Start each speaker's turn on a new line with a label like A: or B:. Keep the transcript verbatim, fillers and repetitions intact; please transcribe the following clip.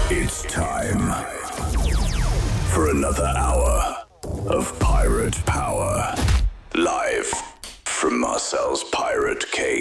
A: It's time for another hour of Pirate Power. Live from Marcel's Pirate Cave.